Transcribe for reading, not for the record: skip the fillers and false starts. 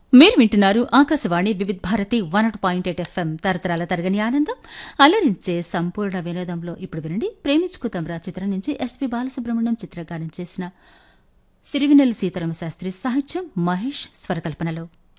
మీరు వింటున్నారు ఆకాశవాణి వివిధ్ భారతి 101.8 ఎఫ్ఎం తరతరాల తరగని ఆనందం అలరించే సంపూర్ణ వినోదంలో ఇప్పుడు వినండి ప్రేమించుకుతంరా చిత్రం నుంచి ఎస్పి బాలసుబ్రహ్మణ్యం చిత్రగానం చేసిన సిరివెన్నెల సీతారామ శాస్త్రి సాహిత్యం మహేష్ స్వరకల్పనలో